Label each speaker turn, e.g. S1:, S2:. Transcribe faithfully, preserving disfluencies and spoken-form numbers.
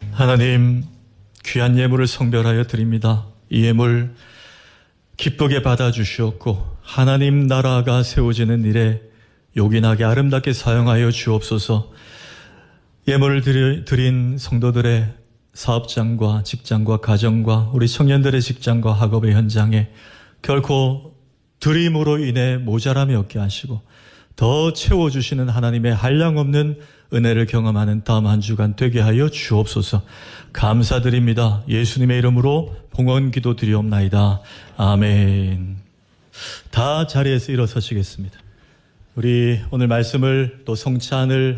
S1: 하나님, 귀한 예물을 성별하여 드립니다. 이 예물 기쁘게 받아주시옵고 하나님 나라가 세워지는 일에 요긴하게 아름답게 사용하여 주옵소서. 예물을 드린 성도들의 사업장과 직장과 가정과 우리 청년들의 직장과 학업의 현장에 결코 드림으로 인해 모자람이 없게 하시고 더 채워주시는 하나님의 한량없는 은혜를 경험하는 다음 한 주간 되게 하여 주옵소서. 감사드립니다. 예수님의 이름으로 봉헌 기도 드리옵나이다. 아멘. 다 자리에서 일어서시겠습니다. 우리 오늘 말씀을 또 성찬을